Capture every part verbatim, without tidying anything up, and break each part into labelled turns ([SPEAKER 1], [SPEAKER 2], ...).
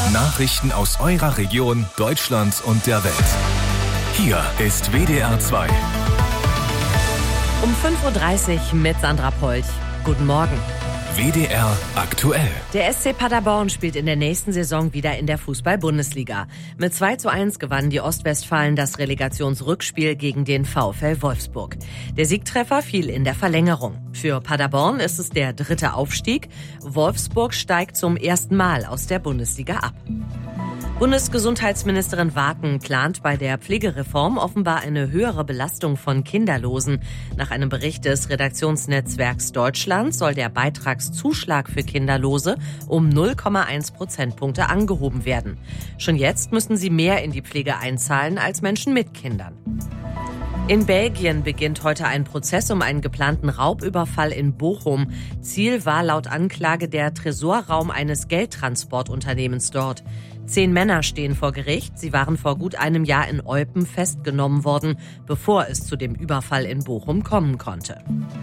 [SPEAKER 1] Nachrichten aus eurer Region, Deutschland und der Welt. Hier ist W D R zwei.
[SPEAKER 2] Um fünf Uhr dreißig mit Sandra Polch. Guten Morgen.
[SPEAKER 1] W D R aktuell.
[SPEAKER 2] Der S C Paderborn spielt in der nächsten Saison wieder in der Fußball-Bundesliga. Mit zwei zu eins gewannen die Ostwestfalen das Relegationsrückspiel gegen den VfL Wolfsburg. Der Siegtreffer fiel in der Verlängerung. Für Paderborn ist es der dritte Aufstieg. Wolfsburg steigt zum ersten Mal aus der Bundesliga ab. Bundesgesundheitsministerin Waken plant bei der Pflegereform offenbar eine höhere Belastung von Kinderlosen. Nach einem Bericht des Redaktionsnetzwerks Deutschland soll der Beitragszuschlag für Kinderlose um null Komma eins Prozentpunkte angehoben werden. Schon jetzt müssen sie mehr in die Pflege einzahlen als Menschen mit Kindern. In Belgien beginnt heute ein Prozess um einen geplanten Raubüberfall in Bochum. Ziel war laut Anklage der Tresorraum eines Geldtransportunternehmens dort. Zehn Männer stehen vor Gericht. Sie waren vor gut einem Jahr in Eupen festgenommen worden, bevor es zu dem Überfall in Bochum kommen konnte.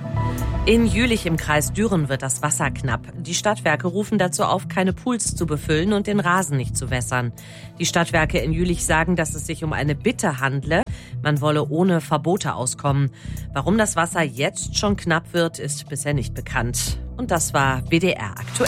[SPEAKER 2] In Jülich im Kreis Düren wird das Wasser knapp. Die Stadtwerke rufen dazu auf, keine Pools zu befüllen und den Rasen nicht zu wässern. Die Stadtwerke in Jülich sagen, dass es sich um eine Bitte handle. Man wolle ohne Verbote auskommen. Warum das Wasser jetzt schon knapp wird, ist bisher nicht bekannt. Und das war W D R aktuell.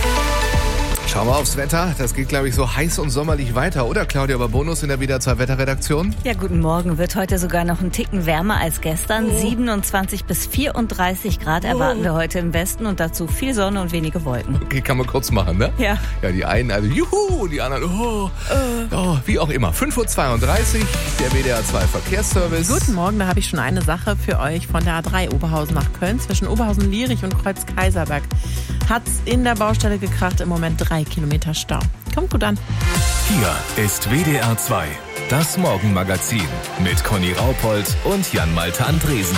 [SPEAKER 3] Schauen wir aufs Wetter. Das geht, glaube ich, so heiß und sommerlich weiter, oder Claudia Babonus in der W D R zwei Wetterredaktion?
[SPEAKER 4] Ja, guten Morgen. Wird heute sogar noch ein Ticken wärmer als gestern. Oh. siebenundzwanzig bis vierunddreißig Grad erwarten oh. wir heute im Westen und dazu viel Sonne und wenige Wolken.
[SPEAKER 3] Okay, kann man kurz machen, ne?
[SPEAKER 4] Ja.
[SPEAKER 3] Ja, die einen, also juhu, die anderen, oh, äh. oh wie auch immer. fünf Uhr zweiunddreißig, der W D R zwei Verkehrsservice.
[SPEAKER 5] Guten Morgen, da habe ich schon eine Sache für euch von der A drei Oberhausen nach Köln. Zwischen Oberhausen-Lierich und Kreuz-Kaiserberg hat's in der Baustelle gekracht, im Moment drei Kilometer Stau. Kommt gut an.
[SPEAKER 1] Hier ist W D R zwei, das Morgenmagazin mit Conny Raupold und Jan-Malte Andresen.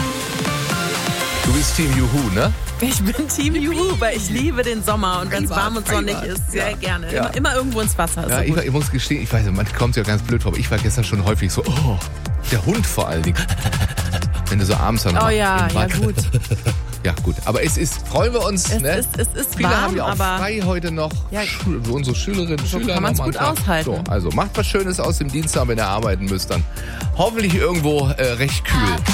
[SPEAKER 3] Du bist Team Juhu, ne?
[SPEAKER 5] Ich bin Team Juhu, weil ich liebe den Sommer und wenn es warm und sonnig
[SPEAKER 3] Privat.
[SPEAKER 5] ist, sehr
[SPEAKER 3] ja.
[SPEAKER 5] gerne.
[SPEAKER 3] Ja.
[SPEAKER 5] Immer, immer irgendwo ins Wasser. Ist
[SPEAKER 3] Ja,
[SPEAKER 5] so
[SPEAKER 3] ich,
[SPEAKER 5] gut.
[SPEAKER 3] ich muss gestehen, ich weiß, man kommt ja ganz blöd vor, aber ich war gestern schon häufig so, oh, der Hund vor allen Dingen. Wenn du so abends dann
[SPEAKER 5] Oh ja, ja gut.
[SPEAKER 3] Ja gut, aber es ist, freuen wir uns.
[SPEAKER 5] Es
[SPEAKER 3] ne?
[SPEAKER 5] ist, es ist
[SPEAKER 3] Viele
[SPEAKER 5] warm,
[SPEAKER 3] haben ja auch
[SPEAKER 5] aber
[SPEAKER 3] frei heute noch.
[SPEAKER 5] Ja.
[SPEAKER 3] Schul- unsere Schülerinnen und
[SPEAKER 5] So
[SPEAKER 3] Schüler
[SPEAKER 5] kann man's
[SPEAKER 3] noch mal
[SPEAKER 5] gut
[SPEAKER 3] einen Tag.
[SPEAKER 5] aushalten.
[SPEAKER 3] So, also macht was Schönes aus dem Dienstag, wenn ihr arbeiten müsst, dann hoffentlich irgendwo äh, recht kühl.